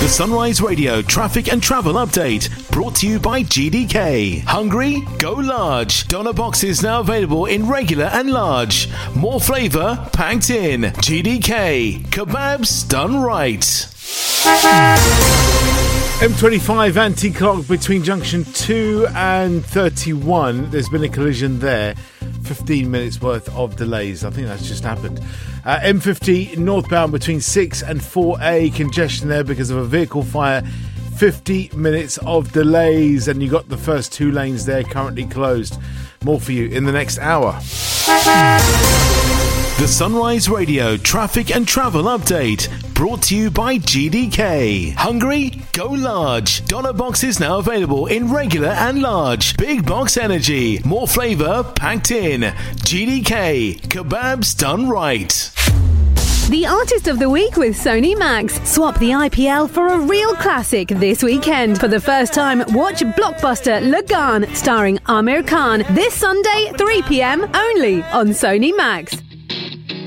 Sunrise Radio traffic and travel update brought to you by GDK. Hungry? Go large. Doner boxes now available in regular and large. More flavour packed in. GDK. Kebabs done right. M25 anti-clock between junction 2 and 31. There's been a collision there. 15 minutes worth of delays. I think that's just happened. M50 northbound between 6 and 4A. Congestion there because of a vehicle fire. 50 minutes of delays. And you got the first 2 lanes there currently closed. More for you in the next hour. The Sunrise Radio traffic and travel update brought to you by GDK. Hungry? Go large. Doner boxes now available in regular and large. Big box energy. More flavour packed in. GDK. Kebabs done right. The Artist of the Week with Sony Max. Swap the IPL for a real classic this weekend. For the first time, watch blockbuster Lagaan starring Amir Khan this Sunday 3 p.m. only on Sony Max.